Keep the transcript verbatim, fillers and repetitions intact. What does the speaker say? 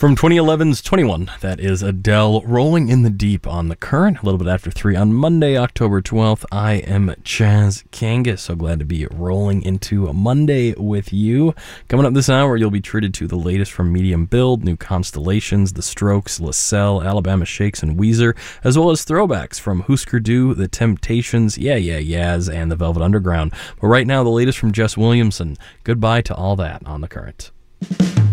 From twenty eleven's twenty-one, that is Adele, Rolling in the Deep on The Current, a little bit after three on Monday, October twelfth. I am Chaz Kangas, so glad to be rolling into a Monday with you. Coming up this hour, you'll be treated to the latest from Medium Build, new Constellations, The Strokes, LaSalle, Alabama Shakes, and Weezer, as well as throwbacks from Husker Du, The Temptations, Yeah Yeah Yeahs, and The Velvet Underground. But right now, the latest from Jess Williamson. Goodbye to all that on The Current.